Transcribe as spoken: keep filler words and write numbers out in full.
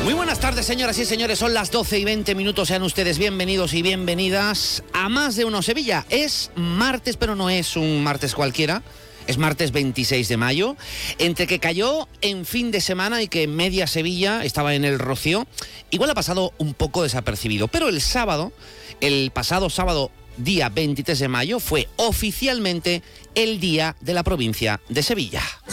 Muy buenas tardes, señoras y señores, son las doce y veinte minutos, sean ustedes bienvenidos y bienvenidas a Más de Uno Sevilla. Es martes, pero no es un martes cualquiera, es martes veintiséis de mayo, entre que cayó en fin de semana y que media Sevilla estaba en el rocío, igual ha pasado un poco desapercibido, pero el sábado, el pasado sábado, día veintitrés de mayo, fue oficialmente el Día de la Provincia de Sevilla.